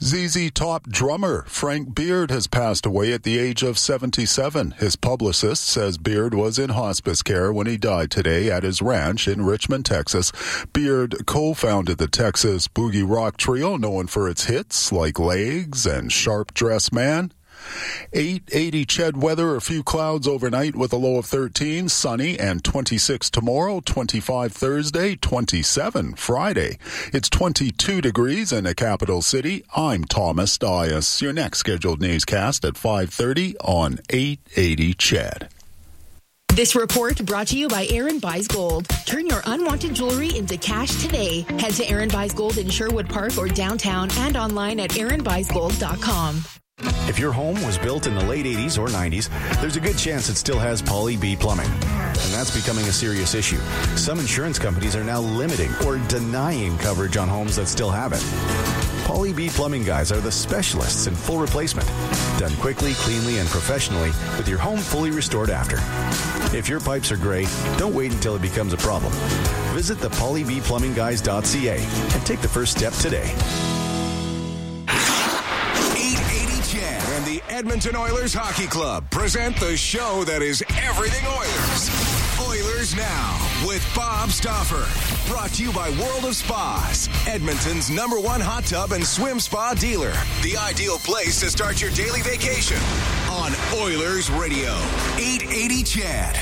ZZ Top drummer Frank Beard has passed away at the age of 77. His publicist says Beard was in hospice care when he died today at his ranch in Richmond, Texas. Beard co-founded the Texas boogie rock trio known for its hits like Legs and Sharp Dressed Man. 880 Ched weather, a few clouds overnight with a low of 13, sunny and 26 tomorrow, 25 Thursday, 27 Friday. It's 22 degrees in the capital city. I'm Thomas Dias. Your next scheduled newscast at 5:30 on 880 Ched. This report brought to you by Aaron Buys Gold. Turn your unwanted jewelry into cash today. Head to Aaron Buys Gold in Sherwood Park or downtown and online at aaronbuysgold.com. If your home was built in the late 80s or 90s, there's a good chance it still has Poly B plumbing. And that's becoming a serious issue. Some insurance companies are now limiting or denying coverage on homes that still have it. Poly B plumbing guys are the specialists in full replacement. Done quickly, cleanly, and professionally with your home fully restored after. If your pipes are gray, don't wait until it becomes a problem. Visit the polybplumbingguys.ca and take the first step today. And the Edmonton Oilers Hockey Club present the show that is everything Oilers. Oilers Now with Bob Stauffer. Brought to you by World of Spas, Edmonton's #1 hot tub and swim spa dealer. The ideal place to start your daily vacation on Oilers Radio. 880 Chad.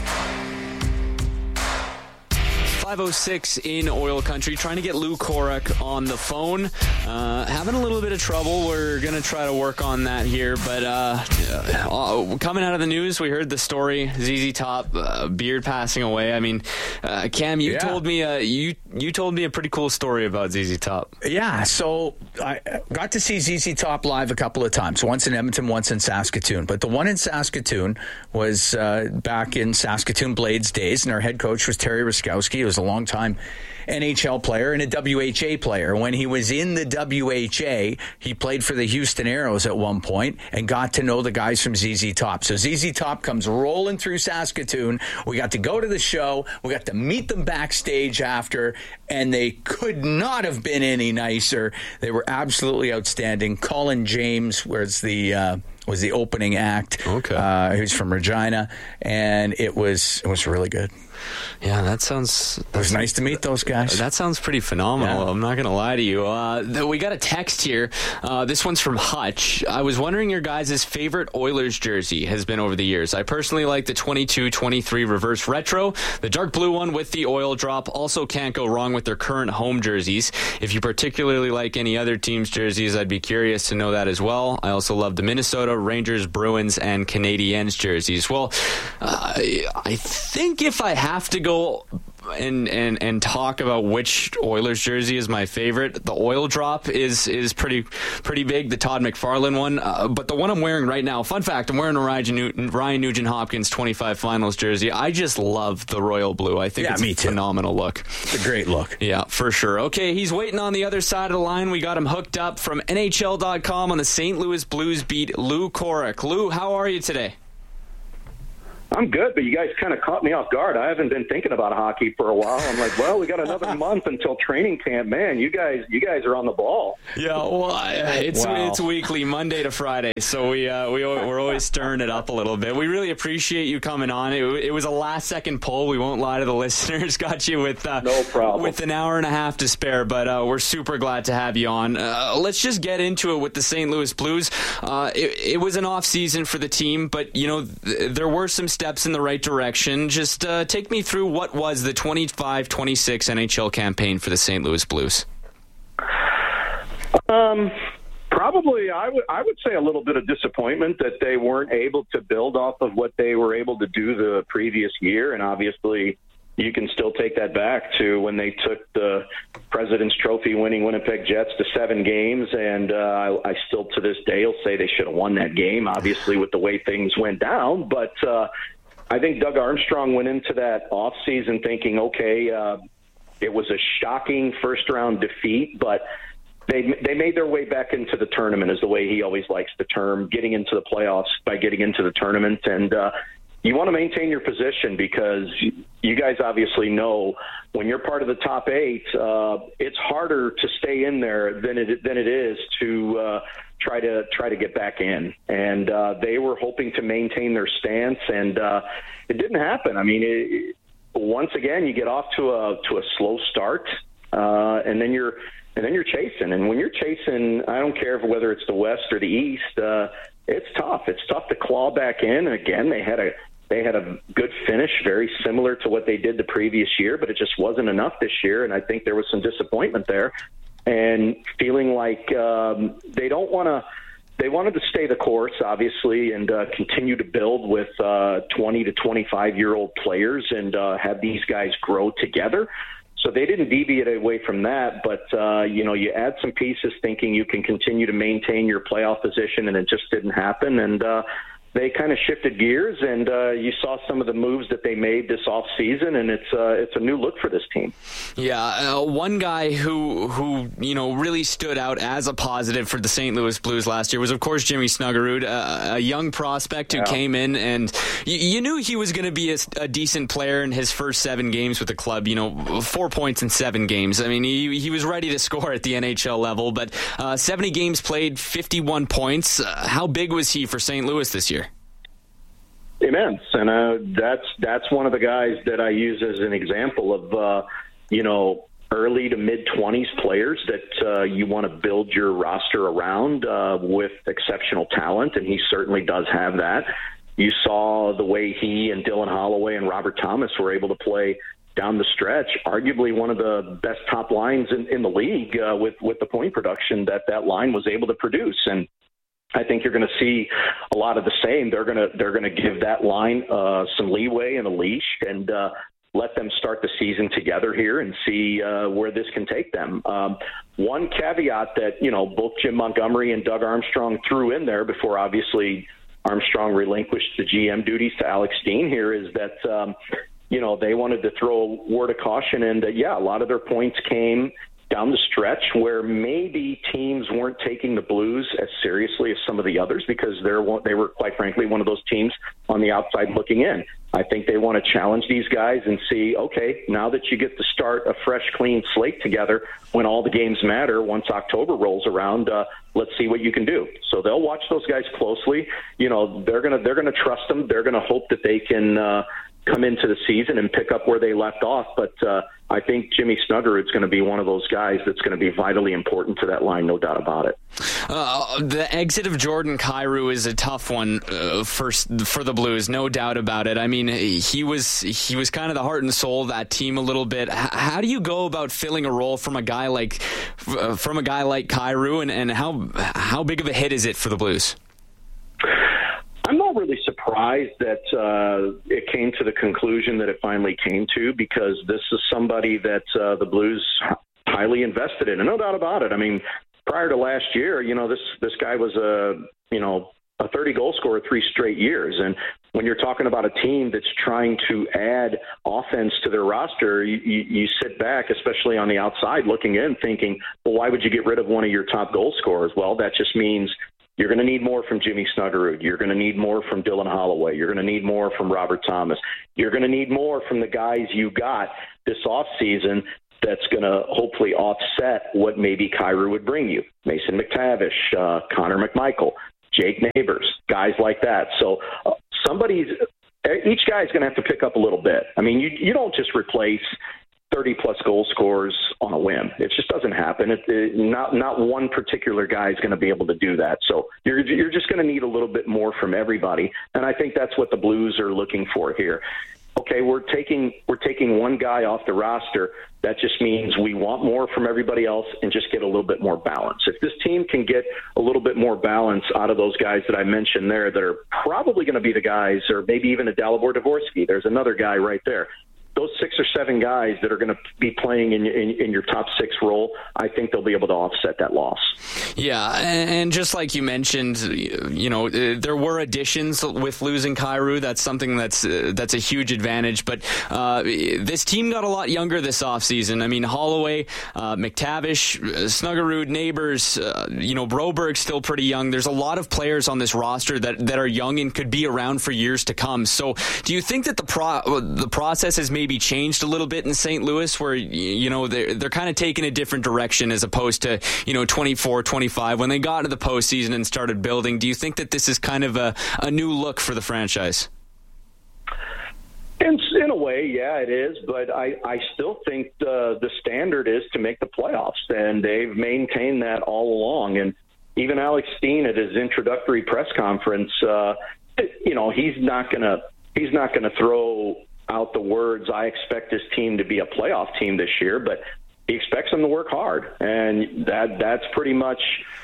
5:06 in Oil Country, trying to get Lou Korac on the phone. Having a little bit of trouble. We're going to try to work on that here. But coming out of the news, we heard the story, ZZ Top, Beard passing away. I mean, Cam, you told me you told me a pretty cool story about ZZ Top. Yeah, so I got to see ZZ Top live a couple of times, once in Edmonton, once in Saskatoon. But the one in Saskatoon was back in Saskatoon Blades days, and our head coach was Terry Ruskowski. He was a long-time NHL player and a WHA player. When he was in the WHA, he played for the Houston Aeros at one point and got to know the guys from ZZ Top. So ZZ Top comes rolling through Saskatoon. We got to go to the show. We got to meet them backstage after, and they could not have been any nicer. They were absolutely outstanding. Colin James was the opening act. Okay. Who's from Regina, and it was really good. Yeah, it was nice to meet those guys. That sounds pretty phenomenal. Yeah. I'm not going to lie to you. We got a text here. This one's from Hutch. I was wondering your guys' favorite Oilers jersey has been over the years. I personally like the 22-23 reverse retro, the dark blue one with the oil drop. Also can't go wrong with their current home jerseys. If you particularly like any other team's jerseys, I'd be curious to know that as well. I also love the Minnesota, Rangers, Bruins, and Canadiens jerseys. Well, I think if I have to go and talk about which Oilers jersey is my favorite, the oil drop is pretty big, the Todd McFarlane one. But the one I'm wearing right now, fun fact, I'm wearing a Ryan Nugent-Hopkins 25 finals jersey. I just love the royal blue. I think it's a phenomenal look. It's a great look. Yeah, for sure. Okay, he's waiting on the other side of the line. We got him hooked up from NHL.com on the St. Louis Blues beat, Lou Korac. Lou, how are you today? I'm good, but you guys kind of caught me off guard. I haven't been thinking about hockey for a while. I'm like, well, we got another month until training camp. Man, you guys are on the ball. Yeah, well, it's weekly, Monday to Friday, so we're always stirring it up a little bit. We really appreciate you coming on. It was a last-second poll. We won't lie to the listeners. Got you with no problem, with an hour and a half to spare, but we're super glad to have you on. Let's just get into it with the St. Louis Blues. It was an off season for the team, but there were some steps in the right direction. Just take me through what was the 25-26 NHL campaign for the St. Louis Blues. Probably, I would say a little bit of disappointment that they weren't able to build off of what they were able to do the previous year, and obviously you can still take that back to when they took the President's Trophy winning Winnipeg Jets to 7 games, and I still to this day will say they should have won that game, obviously with the way things went down, but I think Doug Armstrong went into that offseason thinking, okay, it was a shocking first-round defeat, but they made their way back into the tournament, is the way he always likes the term, getting into the playoffs by getting into the tournament. And you want to maintain your position, because you guys obviously know when you're part of the top 8, it's harder to stay in there than it is to try to get back in. And they were hoping to maintain their stance, and it didn't happen. I mean, once again, you get off to a slow start, and then you're chasing. And when you're chasing, I don't care whether it's the West or the East, it's tough. It's tough to claw back in. And again, they had a good finish, very similar to what they did the previous year, but it just wasn't enough this year. And I think there was some disappointment there, and feeling like they wanted to stay the course, obviously, and continue to build with 20 to 25-year-old players and have these guys grow together. So they didn't deviate away from that, but, you add some pieces thinking you can continue to maintain your playoff position, and it just didn't happen. And they kind of shifted gears, and you saw some of the moves that they made this offseason, and it's a new look for this team. Yeah, one guy who really stood out as a positive for the St. Louis Blues last year was, of course, Jimmy Snuggerud, a young prospect who came in, and you knew he was going to be a decent player in his first 7 games with the club. 4 points in 7 games. I mean, he was ready to score at the NHL level, but 70 games played, 51 points. How big was he for St. Louis this year? Immense, and that's one of the guys that I use as an example of early to mid-20s players that you want to build your roster around with exceptional talent, and he certainly does have that. You saw the way he and Dylan Holloway and Robert Thomas were able to play down the stretch, arguably one of the best top lines in the league with the point production that line was able to produce. And I think you're going to see a lot of the same. They're going to give that line some leeway and a leash, and let them start the season together here and see where this can take them. One caveat that both Jim Montgomery and Doug Armstrong threw in there before, obviously, Armstrong relinquished the GM duties to Alex Steen here is that they wanted to throw a word of caution, and a lot of their points came down the stretch where maybe teams weren't taking the Blues as seriously as some of the others, because they were, quite frankly, one of those teams on the outside looking in. I think they want to challenge these guys and see, okay, now that you get to start a fresh, clean slate together when all the games matter, once October rolls around, let's see what you can do. So they'll watch those guys closely. They're gonna trust them. They're gonna hope that they can come into the season and pick up where they left off. But I think Jimmy Snuggerud is going to be one of those guys that's going to be vitally important to that line, no doubt about it. The exit of Jordan Kyrou is a tough one for the Blues, no doubt about it. I mean, he was kind of the heart and soul of that team a little bit. How do you go about filling a role from a guy like Kyrou, and how big of a hit is it for the Blues? I'm not really surprised that it came to the conclusion that it finally came to, because this is somebody that the Blues highly invested in, and no doubt about it. I mean, prior to last year, this guy was a 30-goal scorer 3 straight years, and when you're talking about a team that's trying to add offense to their roster, you sit back, especially on the outside, looking in, thinking, well, why would you get rid of one of your top goal scorers? Well, that just means you're going to need more from Jimmy Snuggerud. You're going to need more from Dylan Holloway. You're going to need more from Robert Thomas. You're going to need more from the guys you got this offseason that's going to hopefully offset what maybe Kyrou would bring you. Mason McTavish, Connor McMichael, Jake Neighbors, guys like that. So each guy's going to have to pick up a little bit. I mean, you don't just replace 30-plus goal scorers on a whim. It just doesn't happen. Not one particular guy is going to be able to do that. So you're just going to need a little bit more from everybody, and I think that's what the Blues are looking for here. Okay, we're taking one guy off the roster. That just means we want more from everybody else and just get a little bit more balance. If this team can get a little bit more balance out of those guys that I mentioned there that are probably going to be the guys, or maybe even a Dalibor Dvorsky, there's another guy right there. those 6 or 7 guys that are going to be playing in your top 6 role, I think they'll be able to offset that loss. Yeah, and just like you mentioned, there were additions with losing Kyrou. That's something that's a huge advantage. But this team got a lot younger this offseason. I mean, Holloway, McTavish, Snuggerud, Neighbors, Broberg's still pretty young. There's a lot of players on this roster that are young and could be around for years to come. So do you think that the process has maybe changed a little bit in St. Louis, where they're kind of taking a different direction as opposed to 24, 25 when they got into the postseason and started building? Do you think that this is kind of a new look for the franchise? In a way, yeah, it is. But I still think the standard is to make the playoffs, and they've maintained that all along. And even Alex Steen at his introductory press conference, he's not gonna throw out the words, "I expect this team to be a playoff team this year," but he expects them to work hard, and that's pretty much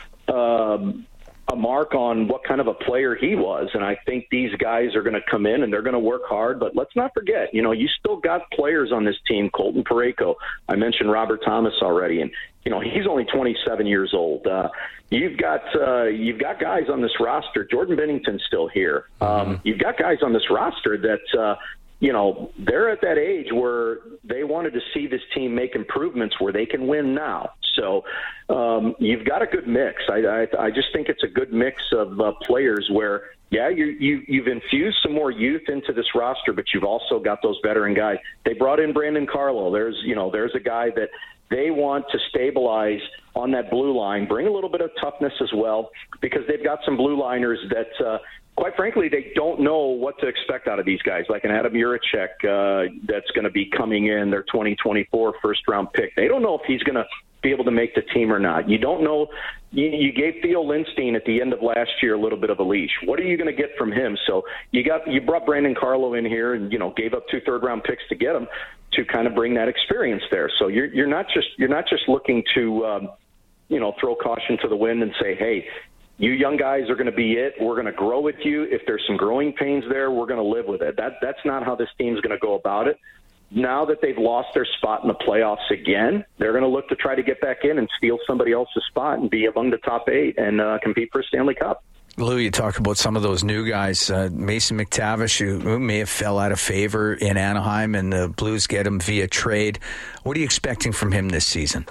a mark on what kind of a player he was. And I think these guys are going to come in and they're going to work hard. But let's not forget, you still got players on this team. Colton Parayko, I mentioned Robert Thomas already, and he's only 27 years old. You've got guys on this roster. Jordan Binnington's still here. You've got guys on this roster that they're at that age where they wanted to see this team make improvements where they can win now. So you've got a good mix. I just think it's a good mix of players where, you've infused some more youth into this roster, but you've also got those veteran guys. They brought in Brandon Carlo. There's a guy that they want to stabilize on that blue line, bring a little bit of toughness as well, because they've got some blue liners that quite frankly, they don't know what to expect out of these guys, like an Adam Juracek that's going to be coming in, their 2024 first-round pick. They don't know if he's going to be able to make the team or not. You don't know. You gave Theo Lindstein at the end of last year a little bit of a leash. What are you going to get from him? So you brought Brandon Carlo in here and gave up 2 third-round picks to get him to kind of bring that experience there. So you're not just looking to throw caution to the wind and say, hey, you young guys are going to be it. We're going to grow with you. If there's some growing pains there, we're going to live with it. That's not how this team's going to go about it. Now that they've lost their spot in the playoffs again, they're going to look to try to get back in and steal somebody else's spot and be among the top 8 and compete for a Stanley Cup. Lou, you talk about some of those new guys. Mason McTavish, who may have fell out of favor in Anaheim, and the Blues get him via trade. What are you expecting from him this season?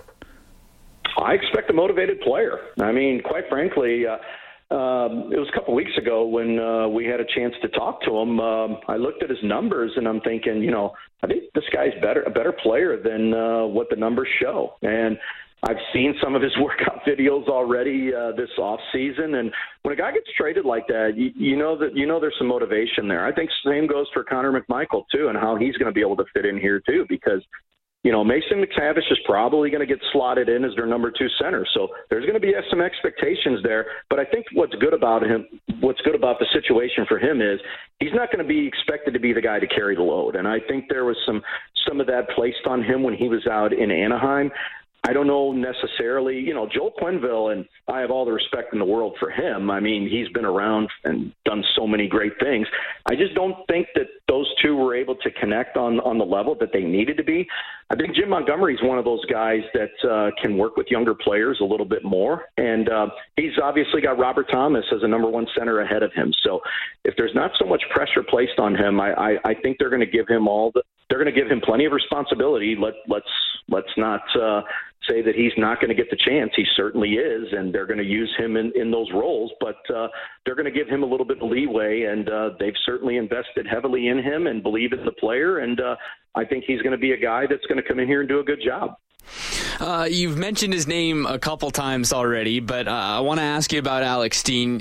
I expect a motivated player. I mean, quite frankly, it was a couple weeks ago when we had a chance to talk to him. I looked at his numbers and I'm thinking, I think this guy's a better player than what the numbers show. And I've seen some of his workout videos already this off season. And when a guy gets traded like that, you know there's some motivation there. I think same goes for Connor McMichael too, and how he's going to be able to fit in here too, because Mason McTavish is probably going to get slotted in as their number 2 center. So there's going to be some expectations there. But I think what's good about the situation for him is he's not going to be expected to be the guy to carry the load. And I think there was some of that placed on him when he was out in Anaheim. I don't know necessarily, Joel Quenneville, and I have all the respect in the world for him. I mean, he's been around and done so many great things. I just don't think that those two were able to connect on the level that they needed to be. I think Jim Montgomery is one of those guys that can work with younger players a little bit more. And he's obviously got Robert Thomas as a number 1 center ahead of him. So if there's not so much pressure placed on him, I think they're going to give him they're going to give him plenty of responsibility. Let's not say that he's not going to get the chance. He certainly is, and they're going to use him in those roles, but they're going to give him a little bit of leeway, and they've certainly invested heavily in him and believe in the player, and I think he's going to be a guy that's going to come in here and do a good job. You've mentioned his name a couple times already, but I want to ask you about Alex Steen.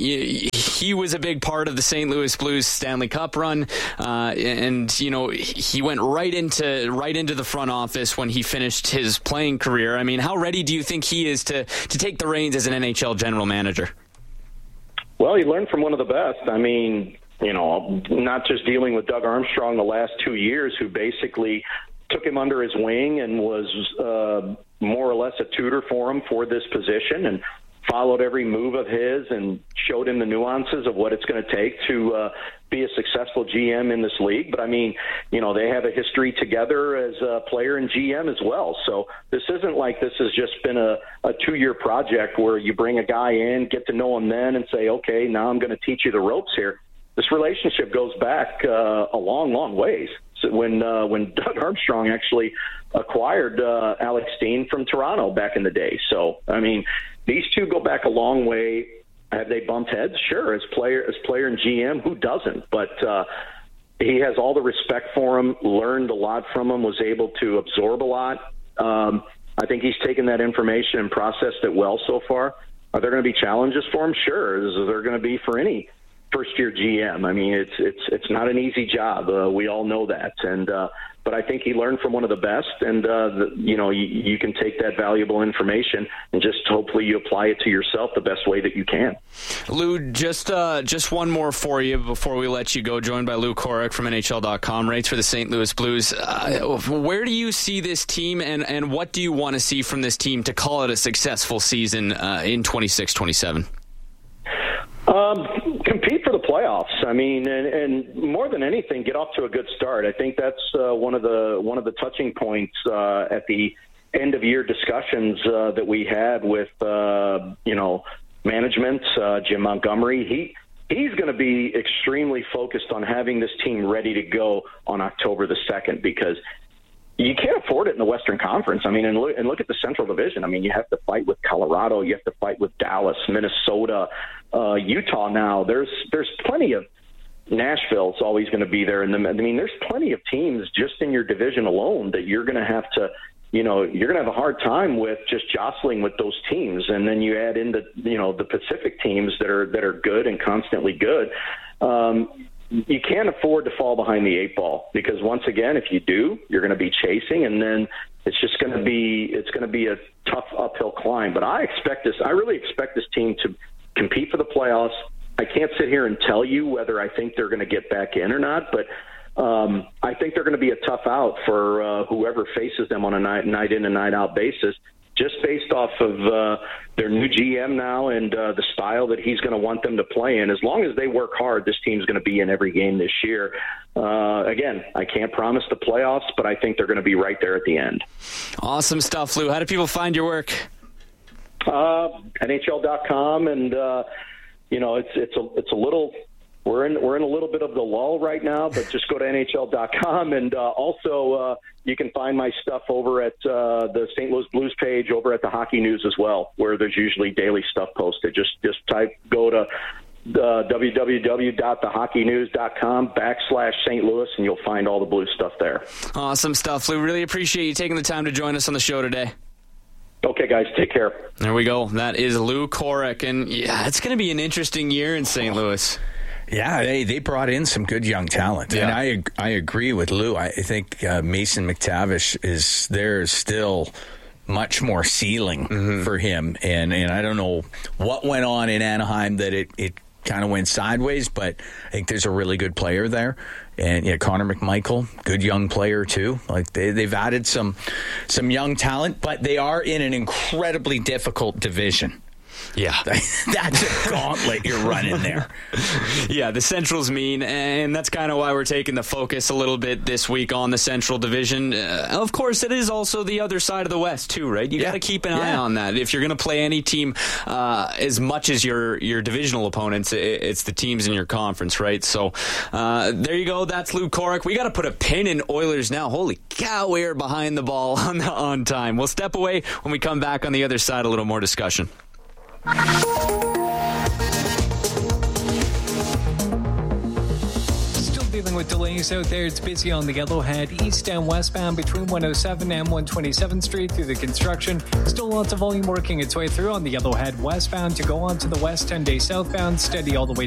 He was a big part of the St. Louis Blues Stanley Cup run, and he went right into the front office when he finished his playing career. I mean, how ready do you think he is to take the reins as an NHL general manager? Well, he learned from one of the best. I mean, not just dealing with Doug Armstrong the last 2 years, who basically took him under his wing and was more or less a tutor for him for this position. And followed every move of his and showed him the nuances of what it's going to take to be a successful GM in this league. But I mean, they have a history together as a player and GM as well. So this isn't like this has just been a 2-year project where you bring a guy in, get to know him then, and say, okay, now I'm going to teach you the ropes here. This relationship goes back a long, long ways. So when Doug Armstrong actually acquired Alex Steen from Toronto back in the day. So, I mean, these two go back a long way. Have they bumped heads? Sure, as player and GM, who doesn't? But he has all the respect for him, learned a lot from him, was able to absorb a lot. I think he's taken that information and processed it well so far. Are there going to be challenges for him? Sure. Is there going to be for any first-year GM? I mean, it's not an easy job. We all know that. But I think he learned from one of the best, and you can take that valuable information and just hopefully you apply it to yourself the best way that you can. Lou, just one more for you before we let you go. Joined by Lou Korac from NHL.com, writes for the St. Louis Blues. Where do you see this team, and what do you want to see from this team to call it a successful season in 26-27? Compete for the playoffs. I mean, and more than anything, get off to a good start. I think that's one of the touching points at the end of year discussions that we had with management. Jim Montgomery, he's going to be extremely focused on having this team ready to go on October the 2nd, because you can't afford it in the Western Conference. I mean, and look at the Central Division. I mean, you have to fight with Colorado. You have to fight with Dallas, Minnesota, Utah now. There's plenty of – Nashville's always going to be there. And I mean, there's plenty of teams just in your division alone that you're going to have to – you're going to have a hard time with just jostling with those teams. And then you add in the Pacific teams that are good and constantly good. You can't afford to fall behind the 8 ball, because once again, if you do, you're going to be chasing, and then it's going to be a tough uphill climb. But I really expect this team to compete for the playoffs. I can't sit here and tell you whether I think they're going to get back in or not, but I think they're going to be a tough out for whoever faces them on a night in and night out basis, just based off of their new GM now and the style that he's going to want them to play in. As long as they work hard, this team's going to be in every game this year. Again, I can't promise the playoffs, but I think they're going to be right there at the end. Awesome stuff, Lou. How do people find your work? NHL.com, and it's a little. We're in a little bit of the lull right now, but just go to NHL.com, and also you can find my stuff over at the St. Louis Blues page over at the Hockey News as well, where there's usually daily stuff posted. Just go to www.thehockeynews.com/St. Louis, and you'll find all the Blues stuff there. Awesome stuff, Lou. Really appreciate you taking the time to join us on the show today. Okay, guys, take care. There we go. That is Lou Korac, and yeah, it's going to be an interesting year in St. Louis. Yeah, they brought in some good young talent, and I agree with Lou. I think Mason McTavish is still much more ceiling for him, and I don't know what went on in Anaheim that it kind of went sideways, but I think there's a really good player there. And Connor McMichael, good young player too. Like they've added some young talent, but they are in an incredibly difficult division. Yeah. That's a gauntlet you're running there. Yeah, the Central's mean, and that's kind of why we're taking the focus a little bit this week on the Central Division. Of course, it is also the other side of the West, too, right? You got to keep an eye on that. If you're going to play any team as much as your divisional opponents, it's the teams in your conference, right? So there you go. That's Lou Korac. We got to put a pin in Oilers now. Holy cow, we're behind the ball on time. We'll step away. When we come back on the other side, a little more discussion. Still dealing with delays out there. It's busy on the Yellowhead, east and westbound between 107 and 127th Street through the construction. Still lots of volume working its way through on the Yellowhead westbound to go on to the west 10-day southbound, steady all the way